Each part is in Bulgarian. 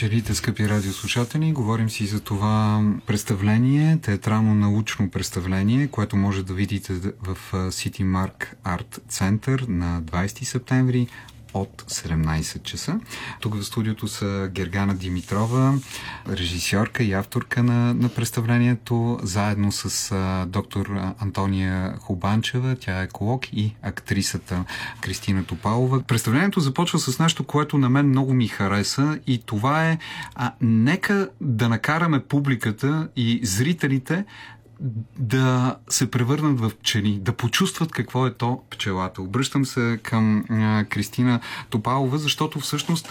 Пчелите, скъпи радиослушатели, говорим си за това представление, театрално-научно представление, което може да видите в City Mark Art Center на 20 септември от 17 часа. Тук в студиото са Гергана Димитрова, режисьорка и авторка на представлението, заедно с доктор Антония Хубанчева, тя е еколог, и актрисата Кристина Топалова. Представлението започва с нещо, което на мен много ми хареса, и това е нека да накараме публиката и зрителите да се превърнат в пчели, да почувстват какво е то пчелата. Обръщам се към Кристина Топалова, защото всъщност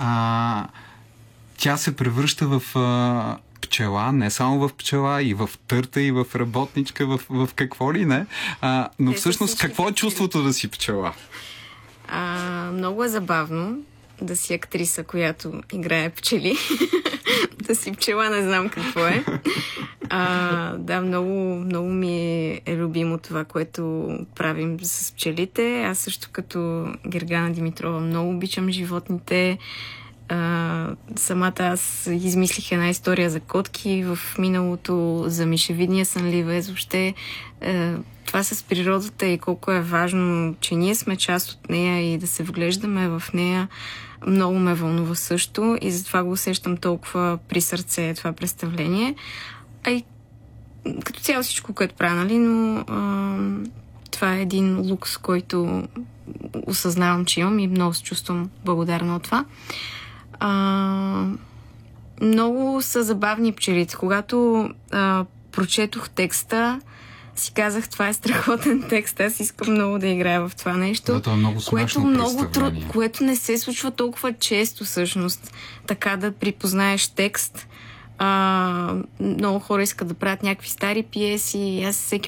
тя се превръща в пчела, не само в пчела, и в търта, и в работничка, в какво ли не. Но всъщност какво е чувството да си пчела? Много е забавно да си актриса, която играе пчели. Да си пчела, не знам какво е. Да, много ми е любимо това, което правим с пчелите. Аз също като Гергана Димитрова много обичам животните. Самата аз измислих една история за котки в миналото, за мишевидния сънливец. Въобще това с природата и колко е важно, че ние сме част от нея и да се вглеждаме в нея, много ме вълнува също, и затова го усещам толкова при сърце това представление. И като цяло всичко, което правя, нали, но това е един лукс, който осъзнавам, че имам, и много се чувствам благодарна от това. Много са забавни пчелите. Когато прочетох текста, си казах, това е страхотен текст, аз искам много да играя в това нещо. Да, това е много смешно представление. Което не се случва толкова често, всъщност. Така да припознаеш текст. Много хора искат да правят някакви стари пиеси. Аз всеки